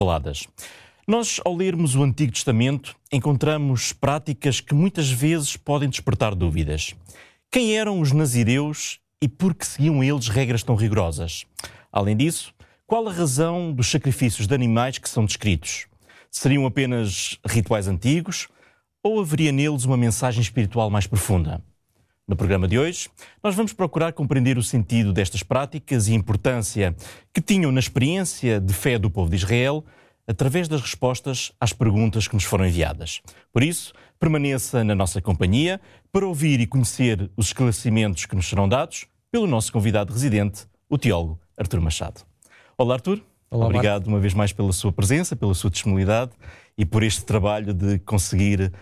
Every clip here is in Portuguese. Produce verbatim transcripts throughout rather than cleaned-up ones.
Faladas. Nós, ao lermos o Antigo Testamento, encontramos práticas que muitas vezes podem despertar dúvidas. Quem eram os nazireus e por que seguiam eles regras tão rigorosas? Além disso, qual a razão dos sacrifícios de animais que são descritos? Seriam apenas rituais antigos ou haveria neles uma mensagem espiritual mais profunda? No programa de hoje, nós vamos procurar compreender o sentido destas práticas e a importância que tinham na experiência de fé do povo de Israel através das respostas às perguntas que nos foram enviadas. Por isso, permaneça na nossa companhia para ouvir e conhecer os esclarecimentos que nos serão dados pelo nosso convidado residente, o teólogo Artur Machado. Olá, Artur. Olá, Obrigado Marco. uma vez mais pela sua presença, pela sua disponibilidade e por este trabalho de conseguir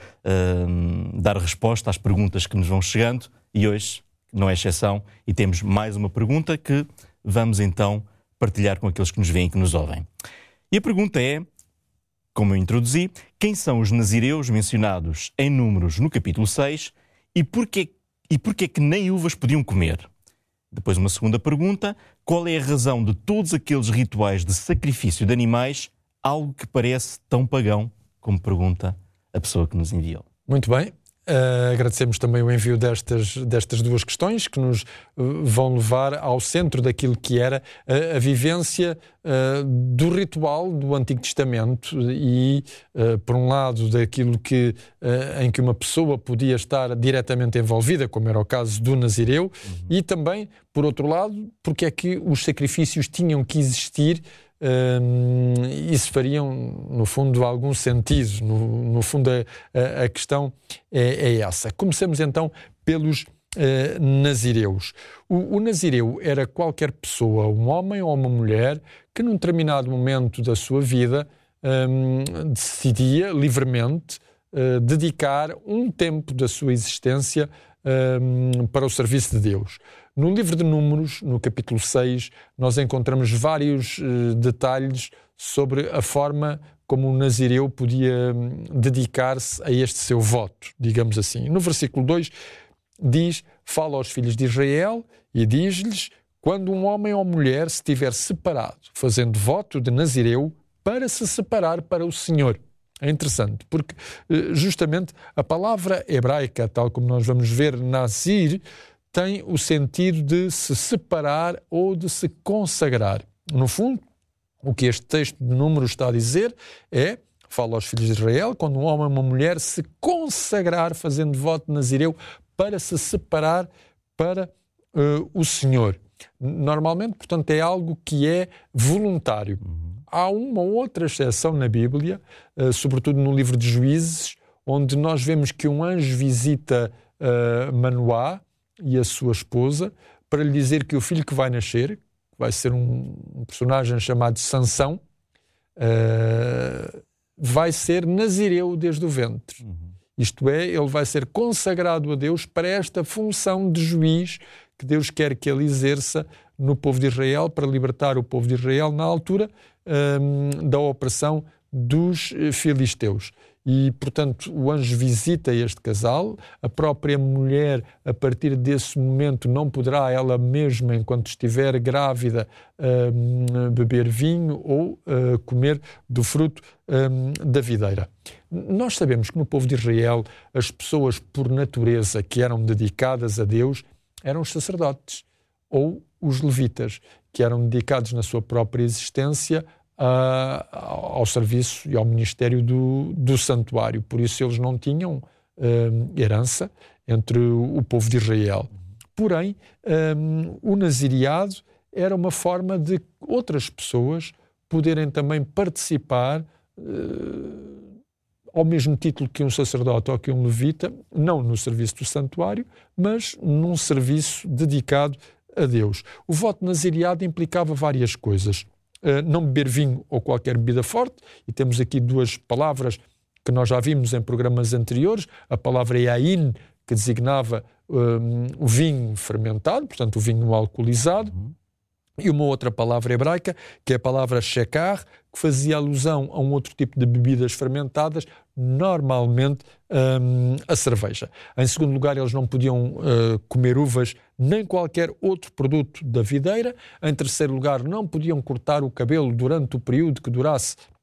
uh, dar resposta às perguntas que nos vão chegando. E hoje não é exceção e temos mais uma pergunta que vamos então partilhar com aqueles que nos veem e que nos ouvem. E a pergunta é, como eu introduzi, quem são os nazireus mencionados em Números no capítulo seis e porquê, e porquê que nem uvas podiam comer? Depois uma segunda pergunta, qual é a razão de todos aqueles rituais de sacrifício de animais, algo que parece tão pagão, como pergunta a pessoa que nos enviou. Muito bem. Uh, agradecemos também o envio destas, destas duas questões que nos uh, vão levar ao centro daquilo que era uh, a vivência uh, do ritual do Antigo Testamento e, uh, por um lado, daquilo que, uh, em que uma pessoa podia estar diretamente envolvida, como era o caso do Nazireu, uhum. e também, por outro lado, porque é que os sacrifícios tinham que existir. Um, isso fariam, no fundo, algum sentido. No, no fundo, a, a questão é, é essa. Comecemos então pelos uh, nazireus. O, o nazireu era qualquer pessoa, um homem ou uma mulher, que num determinado momento da sua vida um, decidia livremente uh, dedicar um tempo da sua existência um, para o serviço de Deus. No livro de Números, no capítulo seis, nós encontramos vários uh, detalhes sobre a forma como o nazireu podia um, dedicar-se a este seu voto, digamos assim. No versículo dois diz, fala aos filhos de Israel e diz-lhes, quando um homem ou mulher se tiver separado, fazendo voto de nazireu, para se separar para o Senhor. É interessante, porque uh, justamente a palavra hebraica, tal como nós vamos ver, nazir, tem o sentido de se separar ou de se consagrar. No fundo, o que este texto de Números está a dizer é, fala aos filhos de Israel, quando um homem ou uma mulher se consagrar fazendo voto de nazireu para se separar para uh, o Senhor. Normalmente, portanto, é algo que é voluntário. Uhum. Há uma outra exceção na Bíblia, uh, sobretudo no livro de Juízes, onde nós vemos que um anjo visita uh, Manoá e a sua esposa, para lhe dizer que o filho que vai nascer, que vai ser um, um personagem chamado Sansão, uh, vai ser nazireu desde o ventre. Uhum. Isto é, ele vai ser consagrado a Deus para esta função de juiz que Deus quer que ele exerça no povo de Israel, para libertar o povo de Israel na altura um, da opressão dos filisteus. E, portanto, o anjo visita este casal, a própria mulher, a partir desse momento, não poderá ela mesma, enquanto estiver grávida, um, beber vinho ou uh, comer do fruto um, da videira. Nós sabemos que no povo de Israel, as pessoas, por natureza, que eram dedicadas a Deus, eram os sacerdotes, ou os levitas, que eram dedicados na sua própria existência Uh, ao serviço e ao ministério do, do santuário. Por isso eles não tinham uh, herança entre o, o povo de Israel. Porém, um, o nazireado era uma forma de outras pessoas poderem também participar uh, ao mesmo título que um sacerdote ou que um levita, não no serviço do santuário, mas num serviço dedicado a Deus. O voto nazireado implicava várias coisas. Uh, não beber vinho ou qualquer bebida forte, e temos aqui duas palavras que nós já vimos em programas anteriores, a palavra yain, que designava um, o vinho fermentado, portanto o vinho alcoolizado, uhum. e uma outra palavra hebraica, que é a palavra shekar, que fazia alusão a um outro tipo de bebidas fermentadas, normalmente um, a cerveja. Em segundo lugar, eles não podiam uh, comer uvas nem qualquer outro produto da videira. Em terceiro lugar, não podiam cortar o cabelo durante o período que durasse